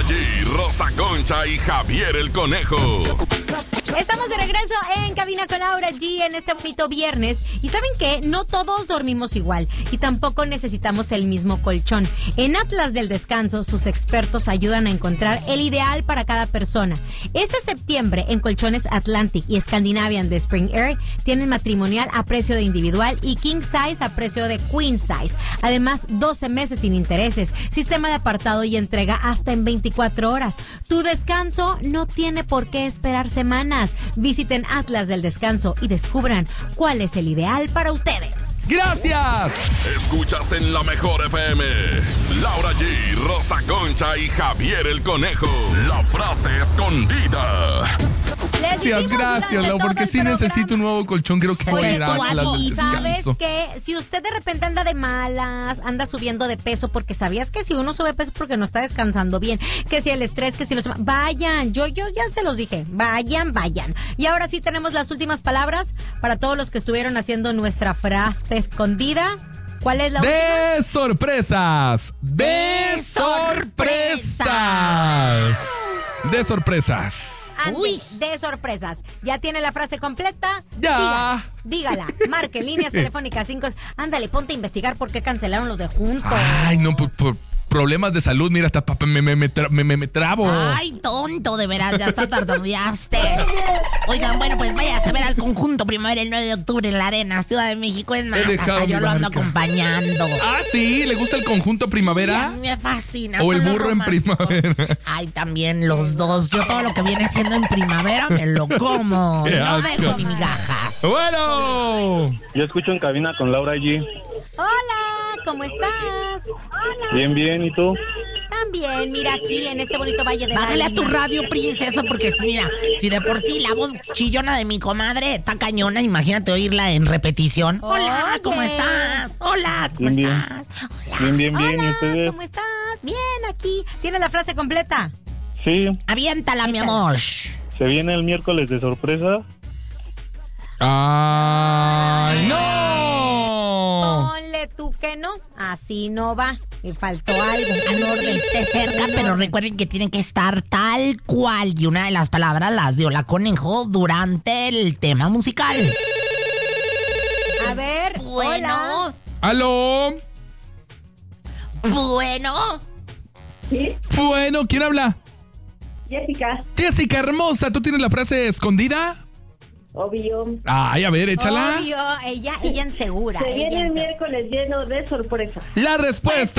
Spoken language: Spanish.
Laura G, Rosa Concha y Javier el Conejo. Estamos de regreso en Cabina con Laura G en este bonito viernes. Y ¿saben qué? No todos dormimos igual y tampoco necesitamos el mismo colchón. En Atlas del Descanso, sus expertos ayudan a encontrar el ideal para cada persona. Este septiembre, en Colchones Atlantic y Scandinavian de Spring Air, tienen matrimonial a precio de individual y king size a precio de queen size. Además, 12 meses sin intereses, sistema de apartado y entrega hasta en 24 horas. Tu descanso no tiene por qué esperar semanas. Visiten Atlas del Descanso y descubran cuál es el ideal para ustedes. ¡Gracias! Escuchas en la mejor FM. Laura G, Rosa Concha y Javier el Conejo. La frase escondida. Gracias, Lau, porque sí necesito un nuevo colchón. Creo que voy a ir a Atlas del ¿sabes Descanso. qué? Si usted de repente anda de malas, anda subiendo de peso, porque sabías que si uno sube peso porque no está descansando bien, que si el estrés, que si los... Vayan, yo ya se los dije, vayan. Y ahora sí tenemos las últimas palabras para todos los que estuvieron haciendo nuestra frase escondida. ¿Cuál es la última? ¡De sorpresas! ¡De sorpresas! ¡De sorpresas! De sorpresas. ¿Ya tiene la frase completa? Ya. Dígala. Marque líneas telefónicas 5. Ándale, ponte a investigar por qué cancelaron los de juntos. Ay, no, por problemas de salud, mira, hasta me trabo. Ay, tonto, de veras, ya hasta tartamudeaste. Oigan, bueno, pues váyase a ver al Conjunto Primavera el 9 de octubre en la Arena, Ciudad de México. Es más, hasta yo lo ando acompañando. Ah, ¿sí? ¿Le gusta el Conjunto Primavera? Sí, a mí me fascina. ¿O el burro en primavera? Ay, también los dos. Yo todo lo que viene siendo en primavera me lo como. No dejo ni migajas. ¡Bueno! Yo escucho en Cabina con Laura G. Hola, ¿cómo estás? Bien, ¿y tú? También, mira aquí en este bonito valle de Bájale a tu lágrimas. radio, princesa, porque mira, si de por sí la voz chillona de mi comadre está cañona, imagínate oírla en repetición. Hola, Oye. ¿cómo estás? Hola, ¿cómo Bien. estás? Hola. Bien, ¿y Hola, ustedes? ¿cómo estás? Bien, aquí. ¿Tienes la frase completa? Sí, Aviéntala, mi amor. se viene el miércoles de sorpresa. ¡Ay, no! Ponle tú que no. Así no va. Me faltó algo. No esté cerca, pero recuerden que tienen que estar tal cual. Y una de las palabras las dio la Conejo durante el tema musical. A ver, Bueno, hola. ¡Aló! bueno. Bueno, ¿quién habla? Jessica, Jessica, hermosa, ¿tú tienes la frase escondida? obvio. Ay, a ver, échala. Obvio, ella insegura. Se viene el miércoles lleno de sorpresa. La respuesta